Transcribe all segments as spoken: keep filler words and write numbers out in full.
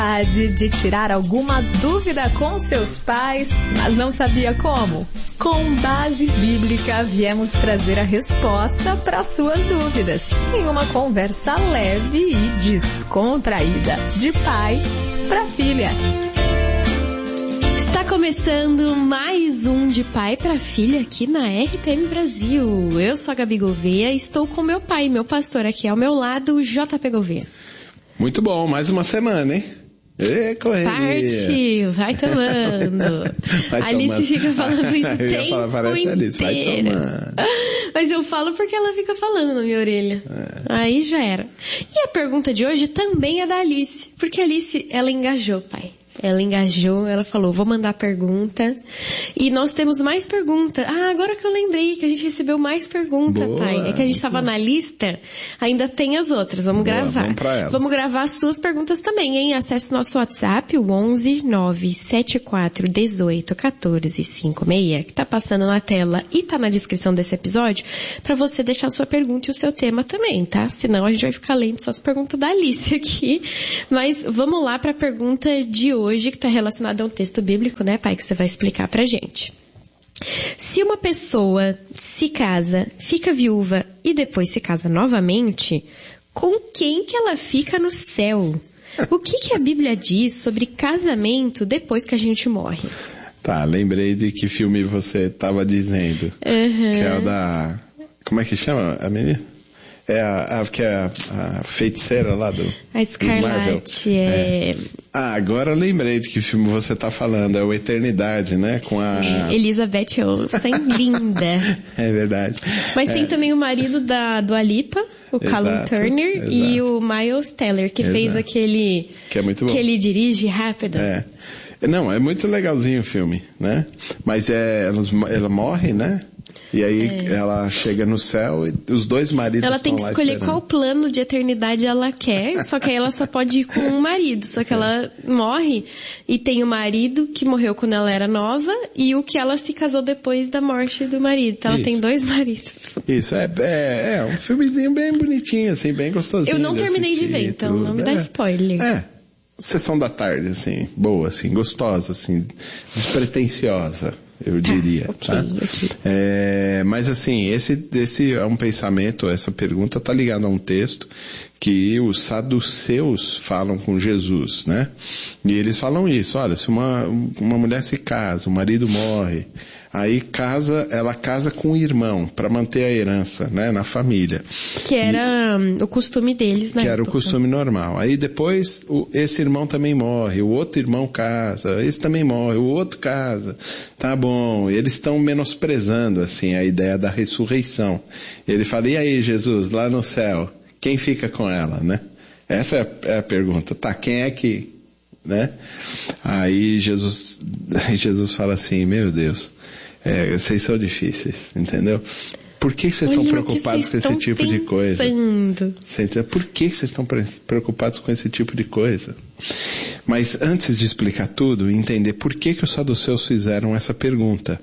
De tirar alguma dúvida com seus pais, mas não sabia como? Com Base Bíblica, viemos trazer a resposta para suas dúvidas, em uma conversa leve e descontraída, de pai para filha. Está começando mais um De Pai para Filha aqui na R T M Brasil. Eu sou a Gabi Gouveia e estou com meu pai, meu pastor aqui ao meu lado, o J P Gouveia. Muito bom, mais uma semana, hein? Ê, correria. Partiu, vai tomando. Vai Alice tomando. Fica falando isso o tempo falar, parece Alice, vai tomando. Mas eu falo porque ela fica falando na minha orelha. É. Aí já era. E a pergunta de hoje também é da Alice. Porque a Alice, ela engajou, pai. Ela engajou, ela falou, vou mandar pergunta. E nós temos mais pergunta. Ah, agora que eu lembrei que a gente recebeu mais pergunta, Boa, pai. É que a gente estava na lista, ainda tem as outras. Vamos Boa, gravar. Vamos, pra elas. Vamos gravar as suas perguntas também, hein? Acesse nosso WhatsApp, o onze nove sete quatro um oito um quatro cinco seis, que tá passando na tela e tá na descrição desse episódio, para você deixar a sua pergunta e o seu tema também, tá? Senão a gente vai ficar lendo só as perguntas da Alice aqui. Mas vamos lá para a pergunta de hoje. Hoje que está relacionado a um texto bíblico, né, pai, que você vai explicar pra gente. Se uma pessoa se casa, fica viúva e depois se casa novamente, com quem que ela fica no céu? O que que a Bíblia diz sobre casamento depois que a gente morre? Tá, lembrei de que filme você estava dizendo. Uhum. Que é o da... Como é que chama a menina? É a, a, que é a, a feiticeira lá do A Escarlate, é... é... Ah, agora eu lembrei de que filme você tá falando, é o Eternidade, né? Com a... Sim, Elizabeth Olsen, linda. É verdade. Mas é... tem também o marido da Dua Lipa, o exato, Callum Turner, exato. E o Miles Teller, que exato. Fez aquele... Que é muito bom. Que ele dirige rápido. É. Não, é muito legalzinho o filme, né? Mas é, ela, ela morre, né? E aí é. Ela chega no céu e os dois maridos ela tem que escolher esperando. Qual plano de eternidade ela quer, só que aí ela só pode ir com um marido, só que é. Ela morre e tem o marido que morreu quando ela era nova e o que ela se casou depois da morte do marido, então ela Isso. Tem dois maridos. Isso, é, é, é um filmezinho bem bonitinho, assim, bem gostosinho. Eu não de terminei assistir, de ver, então tudo. Não me dá é. Spoiler. É. Sessão da tarde, assim, boa, assim, gostosa, assim, despretensiosa, eu tá, diria, okay, tá? Okay. É, mas assim, esse, esse é um pensamento, essa pergunta tá ligada a um texto que os saduceus falam com Jesus, né? E eles falam isso, olha, se uma, uma mulher se casa, o marido morre, aí casa, ela casa com o irmão para manter a herança, né, na família. Que era e, o costume deles, né? Que era o costume normal. Aí depois, o, esse irmão também morre, o outro irmão casa, esse também morre, o outro casa. Tá bom, eles estão menosprezando, assim, a ideia da ressurreição. Ele fala, e aí, Jesus, lá no céu, quem fica com ela, né? Essa é a, é a pergunta. Tá, quem é que, né? Aí Jesus, Jesus fala assim, meu Deus, é, vocês são difíceis, entendeu? Por que vocês estão preocupados com esse tipo de coisa? Por que vocês estão preocupados com esse tipo de coisa? Mas antes de explicar tudo, entender por que que os saduceus fizeram essa pergunta.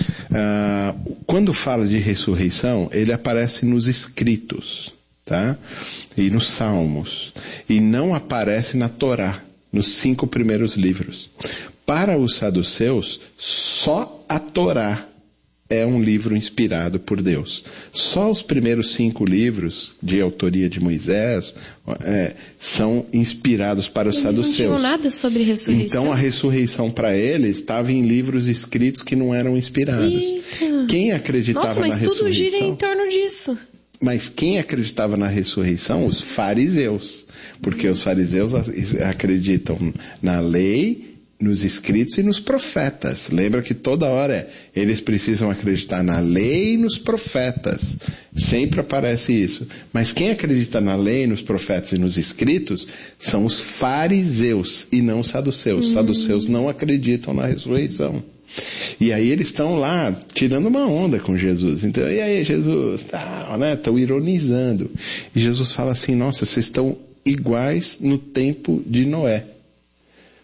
Ah, quando fala de ressurreição, ele aparece nos escritos, tá? E nos salmos. E não aparece na Torá, nos cinco primeiros livros. Para os saduceus, só a Torá é um livro inspirado por Deus. Só os primeiros cinco livros de autoria de Moisés é, são inspirados para os eles saduceus. Eles não tinham nada sobre ressurreição. Então a ressurreição para eles estava em livros escritos que não eram inspirados. Eita. Quem acreditava Nossa, na ressurreição? Nossa, mas tudo gira em torno disso. Mas quem acreditava na ressurreição? Os fariseus. Porque os fariseus acreditam na lei, nos escritos e nos profetas. Lembra que toda hora eles precisam acreditar na lei e nos profetas. Sempre aparece isso. Mas quem acredita na lei, nos profetas e nos escritos são os fariseus e não os saduceus. Os hum. saduceus não acreditam na ressurreição. E aí eles estão lá tirando uma onda com Jesus. Então, e aí Jesus, tá, né? Estão ironizando. E Jesus fala assim, nossa, vocês estão iguais no tempo de Noé.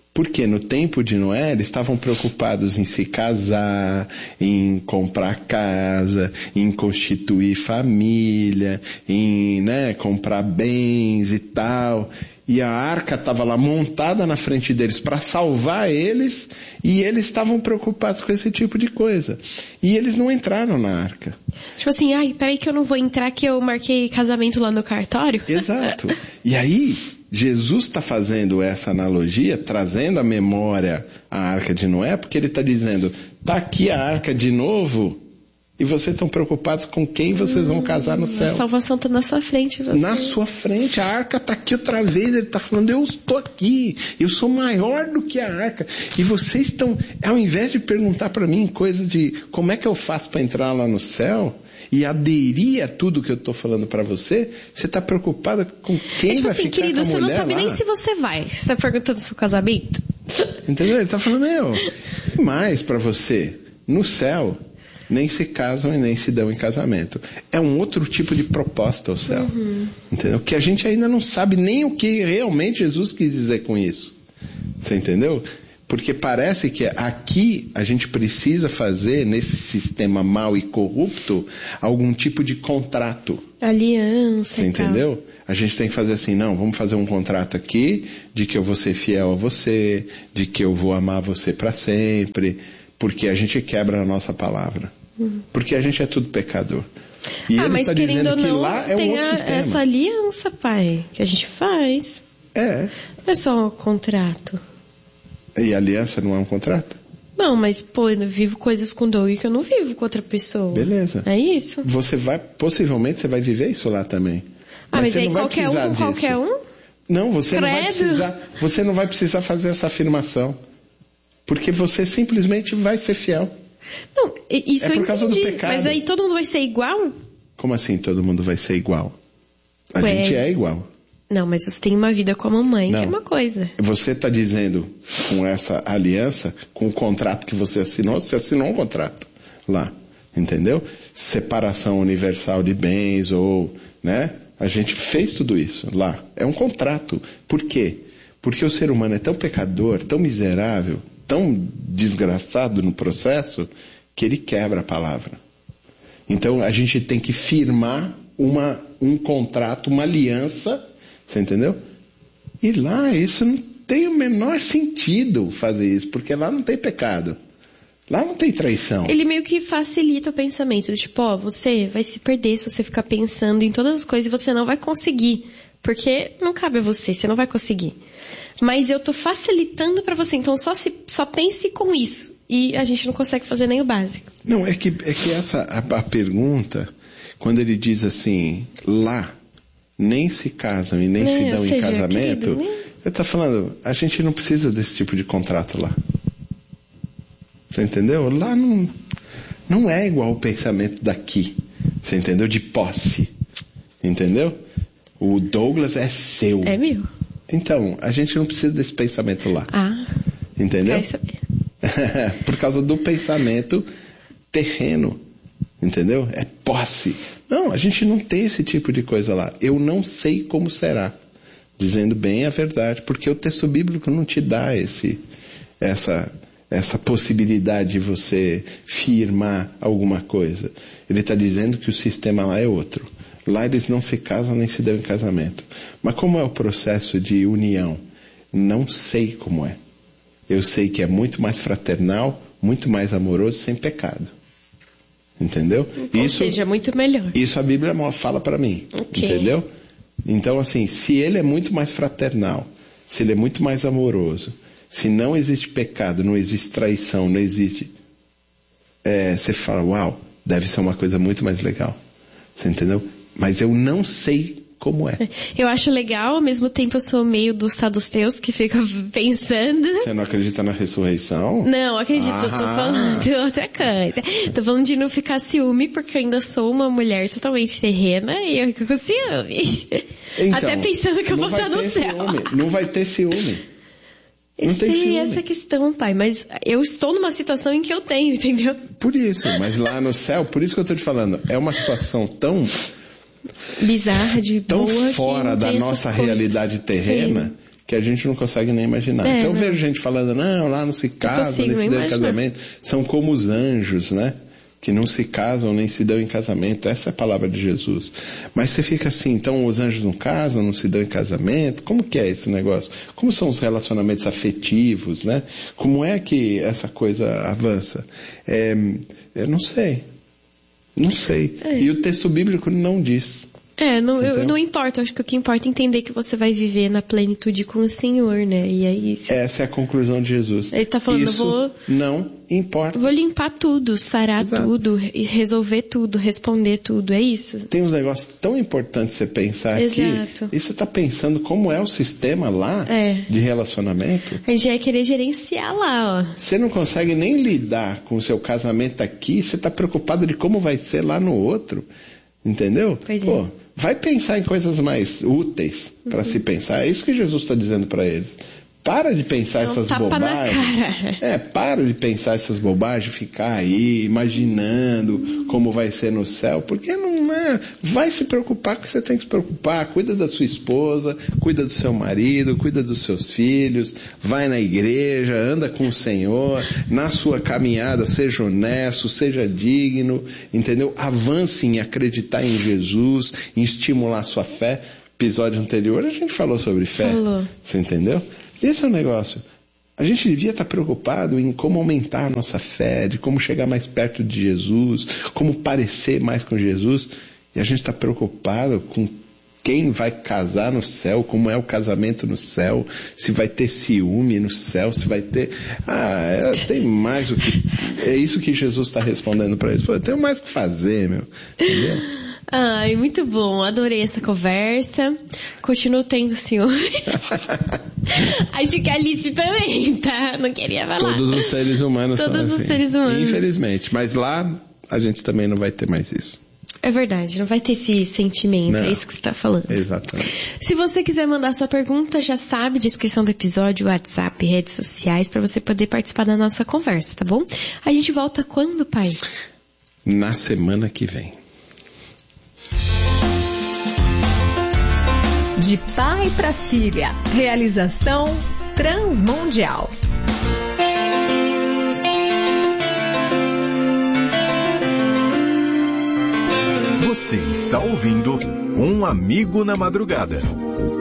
Porque no tempo de Noé, eles estavam preocupados em se casar, em comprar casa, em constituir família, em, né, comprar bens e tal. E a arca estava lá montada na frente deles para salvar eles, e eles estavam preocupados com esse tipo de coisa. E eles não entraram na arca. Tipo assim, ai, peraí que eu não vou entrar que eu marquei casamento lá no cartório. Exato. E aí, Jesus está fazendo essa analogia, trazendo à memória a arca de Noé, porque ele está dizendo, tá aqui a arca de novo, e vocês estão preocupados com quem vocês vão casar no céu. A salvação está na sua frente. Você... Na sua frente, a arca está aqui outra vez, ele está falando, eu estou aqui, eu sou maior do que a arca. E vocês estão, ao invés de perguntar para mim coisas de como é que eu faço para entrar lá no céu, e aderir a tudo que eu estou falando para você, você está preocupada com quem é tipo vai assim, ficar querido, com a mulher lá. você não sabe nem se você vai. Você está perguntando do seu casamento? Entendeu? Ele está falando, meu, mais para você, no céu, nem se casam e nem se dão em casamento. É um outro tipo de proposta ao céu. Uhum. Entendeu? Que a gente ainda não sabe nem o que realmente Jesus quis dizer com isso. Você entendeu? Porque parece que aqui a gente precisa fazer, nesse sistema mau e corrupto, algum tipo de contrato. Aliança. Você entendeu? Tal. A gente tem que fazer assim, não, vamos fazer um contrato aqui, de que eu vou ser fiel a você, de que eu vou amar você para sempre, porque a gente quebra a nossa palavra. Uhum. Porque a gente é tudo pecador. E ah, ele mas está dizendo que não, lá é um outro a, sistema. Essa aliança, pai, que a gente faz. É. Não é só um contrato. E a aliança não é um contrato? Não, mas, pô, eu vivo coisas com Doug que eu não vivo com outra pessoa. Beleza. É isso? Você vai, possivelmente você vai viver isso lá também. Ah, mas, mas você aí não vai qualquer um com disso. qualquer um? Não, você Credo. não vai precisar, você não vai precisar fazer essa afirmação. Porque você simplesmente vai ser fiel. Não, isso é por eu causa entendi, do pecado. Mas aí todo mundo vai ser igual? Como assim todo mundo vai ser igual? A Ué. gente é igual. Não, mas você tem uma vida com a mamãe, não. que é uma coisa. Você está dizendo, com essa aliança, com o contrato que você assinou, você assinou um contrato lá, entendeu? Separação universal de bens ou, né? A gente fez tudo isso lá. É um contrato. Por quê? Porque o ser humano é tão pecador, tão miserável, tão desgraçado no processo, que ele quebra a palavra. Então a gente tem que firmar uma, um contrato, uma aliança, você entendeu? E lá isso não tem o menor sentido fazer isso, porque lá não tem pecado. Lá não tem traição. Ele meio que facilita o pensamento. Tipo, ó, você vai se perder se você ficar pensando em todas as coisas e você não vai conseguir. Porque não cabe a você, você não vai conseguir. Mas eu tô facilitando pra você, então só, se, só pense com isso. E a gente não consegue fazer nem o básico. Não, é que, é que essa, a, a pergunta, quando ele diz assim, lá, nem se casam e nem é, se dão seja, em casamento, querido, né? Ele tá falando, a gente não precisa desse tipo de contrato lá. Você entendeu? Lá não, não é igual o pensamento daqui. Você entendeu? De posse. Entendeu? O Douglas é seu. É meu. Então, a gente não precisa desse pensamento lá. Ah. Entendeu? Quer saber. Por causa do pensamento terreno. Entendeu? É posse. Não, a gente não tem esse tipo de coisa lá. Eu não sei como será. Dizendo bem a verdade. Porque o texto bíblico não te dá esse, essa, essa possibilidade de você firmar alguma coisa. Ele está dizendo que o sistema lá é outro. Lá eles não se casam nem se dão em casamento. Mas como é o processo de união? Não sei como é. Eu sei que é muito mais fraternal, muito mais amoroso, sem pecado. Entendeu? Ou isso, seja, muito melhor. Isso a Bíblia fala para mim. Okay. Entendeu? Então, assim, se ele é muito mais fraternal, se ele é muito mais amoroso, se não existe pecado, não existe traição, não existe... É, você fala, uau, deve ser uma coisa muito mais legal. Você entendeu? Mas eu não sei como é. Eu acho legal, ao mesmo tempo eu sou meio dos saduceus que ficam pensando... Você não acredita na ressurreição? Não, acredito, ah. tô falando de outra coisa. Tô falando de não ficar ciúme, porque eu ainda sou uma mulher totalmente terrena e eu fico com ciúme. Então, até pensando que eu vou estar no céu. Ciúme. Não vai ter ciúme. Não tem ciúme. Essa questão, pai, mas eu estou numa situação em que eu tenho, entendeu? Por isso, mas lá no céu, por isso que eu tô te falando, é uma situação tão... bizarra, de tão boa, fora da nossa realidade terrena, sim, que a gente não consegue nem imaginar. É, então eu não. vejo gente falando, não, lá não se casam, nem se dão em casamento. São como os anjos, né? Que não se casam nem se dão em casamento. Essa é a palavra de Jesus. Mas você fica assim, então os anjos não casam, não se dão em casamento? Como que é esse negócio? Como são os relacionamentos afetivos, né? Como é que essa coisa avança? É, eu não sei. Não sei. É. E o texto bíblico não diz. É, não, eu, não importa, eu acho que o que importa é entender que você vai viver na plenitude com o Senhor, né? E aí... Se... Essa é a conclusão de Jesus. Ele tá falando, Isso eu vou... não importa. Vou limpar tudo, sarar Exato. tudo, resolver tudo, responder tudo, é isso? Tem uns negócios tão importantes você pensar Exato. aqui. E você tá pensando como é o sistema lá é. de relacionamento. A gente vai querer gerenciar lá, ó. Você não consegue nem lidar com o seu casamento aqui, você tá preocupado de como vai ser lá no outro. Entendeu? Pois Pô, é. vai pensar em coisas mais úteis para uhum. se pensar. É isso que Jesus está dizendo para eles. Para de pensar Não, essas tapa bobagens. Na cara. É, para de pensar essas bobagens, ficar aí imaginando como vai ser no céu, porque não é. Vai se preocupar com o que você tem que se preocupar. Cuida da sua esposa, cuida do seu marido, cuida dos seus filhos, vai na igreja, anda com o Senhor, na sua caminhada, seja honesto, seja digno, entendeu? Avance em acreditar em Jesus, em estimular a sua fé. Episódio anterior a gente falou sobre fé. Falou. Você entendeu? Esse é o negócio. A gente devia estar preocupado em como aumentar a nossa fé, de como chegar mais perto de Jesus, como parecer mais com Jesus. E a gente está preocupado com quem vai casar no céu, como é o casamento no céu, se vai ter ciúme no céu, se vai ter... Ah, é, tem mais o que... É isso que Jesus está respondendo para eles. Pô, eu tenho mais o que fazer, meu. Entendeu? Ai, muito bom. Adorei essa conversa. Continuo tendo ciúme. Acho que a Alice também, tá? Não queria falar. Todos os seres humanos Todos são os assim. seres humanos. Infelizmente. Mas lá, a gente também não vai ter mais isso. É verdade, não vai ter esse sentimento, não. É isso que você está falando. Exatamente. Se você quiser mandar sua pergunta, já sabe, descrição do episódio, WhatsApp, redes sociais, para você poder participar da nossa conversa, tá bom? A gente volta quando, pai? Na semana que vem. De pai para filha. Realização Transmundial. Você está ouvindo Um Amigo na Madrugada.